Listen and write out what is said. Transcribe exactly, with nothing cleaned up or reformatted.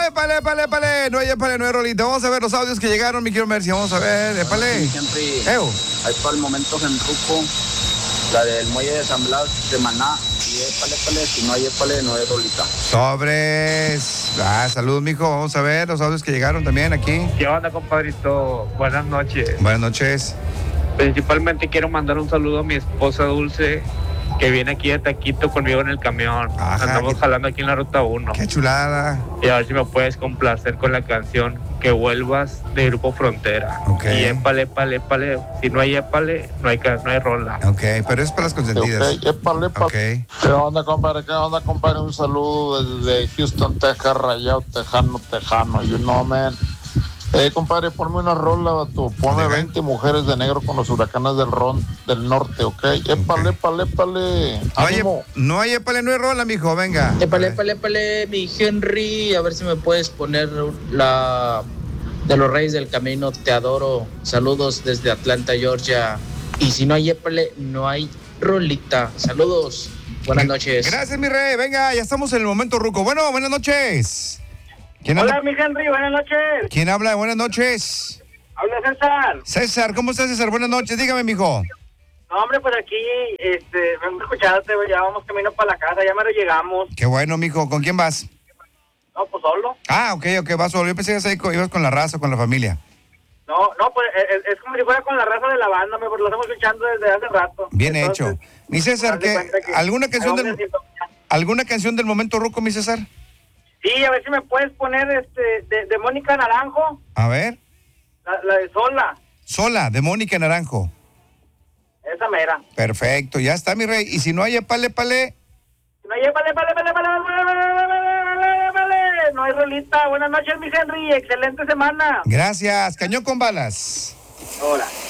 épale, épale, épale. No hay épale, no hay rolita. Vamos a ver los audios que llegaron, mi quiero Mercy. Vamos a ver, épale. Henry, Ew. ahí para el momento en Ruco, la del muelle de San Blas de Maná. Y épale, épale, si no hay épale, no hay rolita. Sobres. Ah, salud, mijo. Vamos a ver los audios que llegaron también aquí. ¿Qué onda, compadrito? Buenas noches. Buenas noches. Principalmente quiero mandar un saludo a mi esposa Dulce, que viene aquí de taquito conmigo en el camión. Ajá, Andamos qué- jalando aquí en la ruta uno. Qué chulada. Y a ver si me puedes complacer con la canción Que Vuelvas de Grupo Frontera. Ok. Y épale, épale, épale. Si no hay épale, no hay, ca- no hay rola. Ok, pero es para las consentidas. Ok, épale, épale. Ok. ¿Qué onda, compadre? ¿Qué onda, compadre? Un saludo desde Houston, Texas, Rayado, Tejano, Tejano, you know, man. Eh, compadre, ponme una rola, vato. Ponme Vale, veinte mujeres de negro con los huracanes del Ron del norte, ¿ok? Épale, épale, épale. No hay, Ánimo. no hay épale, no hay rola, mijo. Venga. Épale, épale, épale, mi Henry, a ver si me puedes poner la de los Reyes del Camino, te adoro. Saludos desde Atlanta, Georgia. Y si no hay épale, no hay rolita. Saludos, buenas noches. Gracias, mi rey. Venga, ya estamos en el momento, Ruco. Bueno, buenas noches. ¿Quién Hola, habla? mi Henry, buenas noches. ¿Quién habla? Buenas noches. Habla César. César, ¿cómo estás, César? Buenas noches. Dígame, mijo. No, hombre, pues aquí, este, vengo escuchándote, ya vamos camino para la casa, ya me lo llegamos. Qué bueno, mijo. ¿Con quién vas? No, pues solo. Ah, ok, ok, vas solo. Yo pensé que ibas ahí con- ibas con la raza, con la familia. No, no, pues es, es como si fuera con la raza de la banda, me, porque lo estamos escuchando desde hace rato. Bien Entonces, hecho. Mi César, haz de ¿qué, cuenta que ¿alguna canción vamos del en sintonía. alguna canción del momento, Ruco, mi César? Sí, a ver si me puedes poner este de, de Mónica Naranjo, A ver. la, la de Sola, Sola, de Mónica Naranjo. esa mera. Perfecto, ya está, mi rey. Y si no hay épale, épale. No hay, vale, vale, vale, vale, vale, vale, vale, vale, no hay rolita. Buenas noches, mi Henry, excelente semana. Gracias. Cañón con balas. Hola.